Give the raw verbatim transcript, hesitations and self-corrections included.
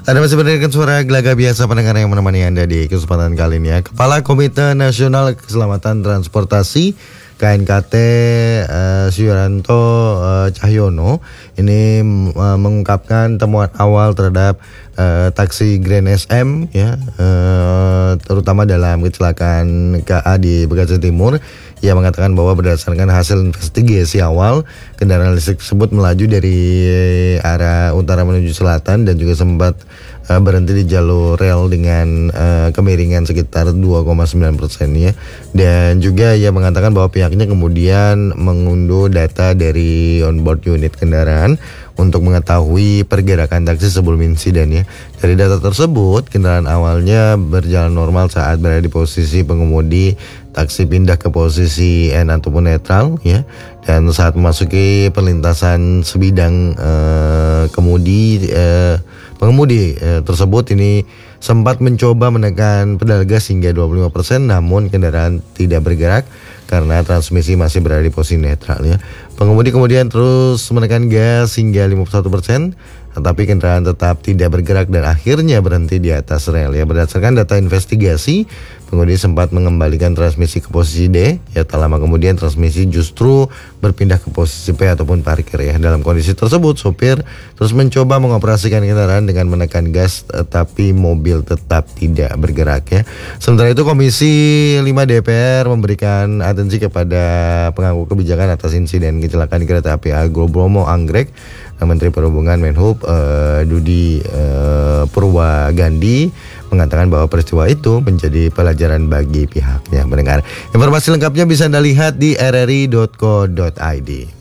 Anda masih mendengarkan suara Gelaga Biasa, pendengar yang menemani Anda di kesempatan kali ini ya. Kepala Komite Nasional Keselamatan Transportasi K N K T uh, Suyanto uh, Cahyono ini uh, mengungkapkan temuan awal terhadap uh, taksi Grand S M ya, uh, terutama dalam kecelakaan K A di Bekasi Timur. Ia mengatakan bahwa berdasarkan hasil investigasi awal, kendaraan listrik tersebut melaju dari arah utara menuju selatan dan juga sempat uh, berhenti di jalur rel dengan uh, kemiringan sekitar dua koma sembilan persen ya. Dan juga ia mengatakan bahwa pihaknya kemudian mengunduh data dari onboard unit kendaraan untuk mengetahui pergerakan taksi sebelum insiden ya. Dari data tersebut, kendaraan awalnya berjalan normal saat berada di posisi pengemudi, taksi pindah ke posisi N ataupun netral ya. Dan saat memasuki perlintasan sebidang eh, kemudi eh, pengemudi eh, tersebut ini sempat mencoba menekan pedal gas hingga dua puluh lima persen, namun kendaraan tidak bergerak karena transmisi masih berada di posisi netral ya. Pengemudi kemudian terus menekan gas hingga lima puluh satu persen, tetapi kendaraan tetap tidak bergerak dan akhirnya berhenti di atas rel ya. Berdasarkan data investigasi, pengemudi sempat mengembalikan transmisi ke posisi D ya. Tak lama kemudian transmisi justru berpindah ke posisi P ataupun parkir ya. Dalam kondisi tersebut, sopir terus mencoba mengoperasikan kendaraan dengan menekan gas, tetapi mobil tetap tidak bergerak ya. Sementara itu, Komisi lima D P R memberikan atensi kepada pemangku kebijakan atas insiden kecelakaan kereta api Argo Bromo Anggrek. Menteri Perhubungan Menhub uh, Dudi uh, Purwagandi mengatakan bahwa peristiwa itu menjadi pelajaran bagi pihaknya. Mendengar informasi lengkapnya bisa Anda lihat di r r i dot co dot i d.